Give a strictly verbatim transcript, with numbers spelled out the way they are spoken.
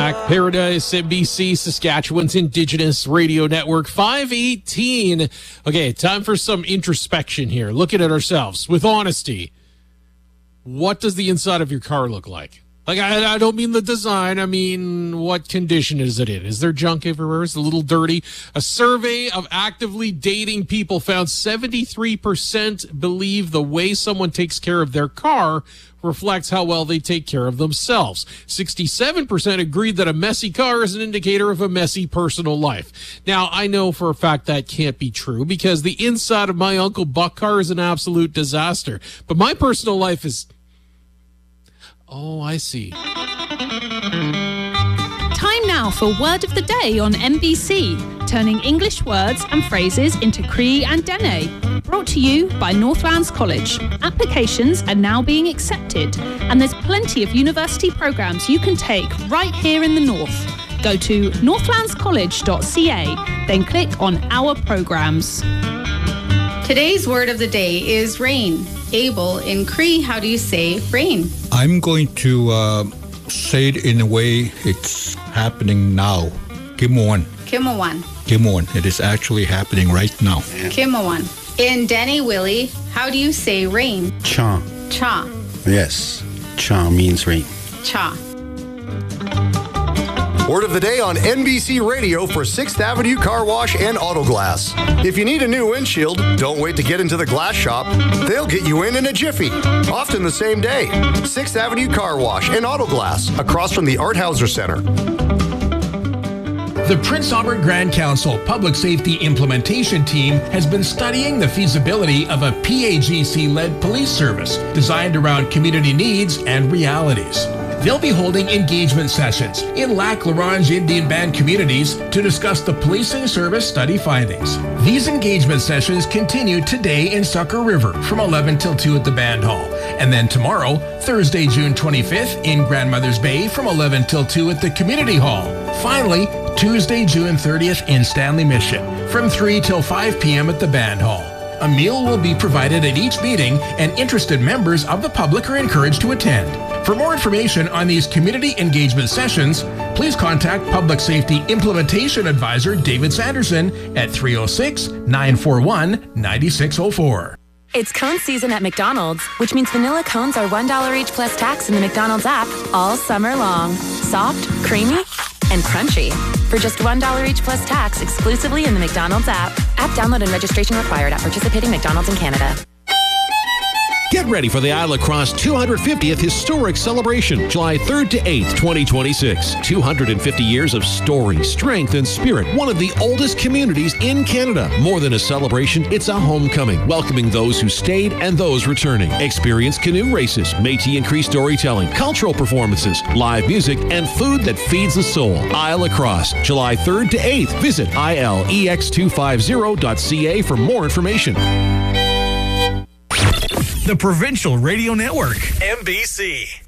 back. Paradise N B C, Saskatchewan's Indigenous Radio Network, five eighteen. Okay, time for some introspection here. Looking at ourselves with honesty. What does the inside of your car look like? Like, I, I don't mean the design. I mean, what condition is it in? Is there junk everywhere? Is it a little dirty? A survey of actively dating people found seventy-three percent believe the way someone takes care of their car reflects how well they take care of themselves. sixty-seven percent agreed that a messy car is an indicator of a messy personal life. Now, I know for a fact that can't be true because the inside of my Uncle Buck car is an absolute disaster. But my personal life is... Oh, I see. Time now for Word of the Day on N B C, turning English words and phrases into Cree and Dene. Brought to you by Northlands College. Applications are now being accepted, and there's plenty of university programs you can take right here in the North. Go to northlands college dot c a, then click on Our Programs. Today's word of the day is rain. Abel, in Cree, how do you say rain? I'm going to uh, say it in a way it's happening now. Kimuan. Kimawan. Kimuan. It is actually happening right now. Kimawan. In Dene Willie, how do you say rain? Cha. Cha. Yes. Cha means rain. Cha. Word of the day on N B C Radio for sixth Avenue Car Wash and Auto Glass. If you need a new windshield, don't wait to get into the glass shop. They'll get you in in a jiffy, often the same day. sixth Avenue Car Wash and Auto Glass, across from the Art Hauser Center. The Prince Albert Grand Council Public Safety Implementation Team has been studying the feasibility of a P A G C-led police service designed around community needs and realities. They'll be holding engagement sessions in Lac La Ronge Indian Band communities to discuss the policing service study findings. These engagement sessions continue today in Sucker River from eleven till two at the Band Hall, and then tomorrow, Thursday, June twenty-fifth, in Grandmother's Bay from eleven till two at the Community Hall. Finally, Tuesday, June thirtieth in Stanley Mission from three till five p.m. at the Band Hall. A meal will be provided at each meeting, and interested members of the public are encouraged to attend. For more information on these community engagement sessions, please contact Public Safety Implementation Advisor David Sanderson at three oh six, nine four one, nine six oh four. It's cone season at McDonald's, which means vanilla cones are one dollar each plus tax in the McDonald's app all summer long. Soft, creamy, and crunchy. For just one dollar each plus tax exclusively in the McDonald's app. App download and registration required at participating McDonald's in Canada. Get ready for the Isle La Crosse two hundred fiftieth Historic Celebration, July third to eighth, twenty twenty-six. two hundred fifty years of story, strength, and spirit. One of the oldest communities in Canada. More than a celebration, it's a homecoming, welcoming those who stayed and those returning. Experience canoe races, Métis and Cree storytelling, cultural performances, live music, and food that feeds the soul. Isle La Crosse, July third to eighth. Visit I L E X two fifty dot C A for more information. The Provincial Radio Network, N B C.